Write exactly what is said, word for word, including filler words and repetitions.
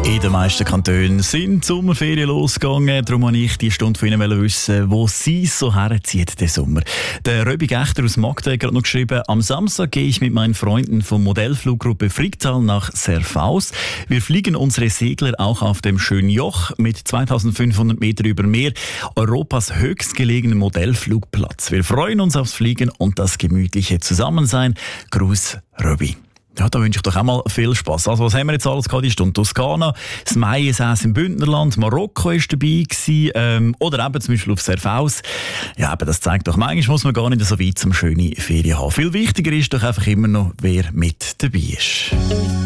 In den meisten Kantonen sind die Sommerferien losgegangen. Darum wollte ich die Stunde von Ihnen wissen, wo sie so herzieht, den Sommer. Der Röbi Gechter aus Magda hat gerade noch geschrieben, am Samstag gehe ich mit meinen Freunden vom Modellfluggruppe Fricktal nach Serfaus. Wir fliegen unsere Segler auch auf dem schönen Joch mit zweitausendfünfhundert Meter über Meer, Europas höchstgelegenen Modellflugplatz. Wir freuen uns aufs Fliegen und das gemütliche Zusammensein. Gruß, Röbi. Ja, da wünsche ich doch auch mal viel Spass. Also, was haben wir jetzt alles gehabt? Die Stunde Toskana, das Maiensäß im Bündnerland, Marokko war dabei gewesen, ähm, oder eben zum Beispiel auf Serfaus. Ja, aber das zeigt doch, manchmal muss man gar nicht so weit zum schönen Ferien haben. Viel wichtiger ist doch einfach immer noch, wer mit dabei ist.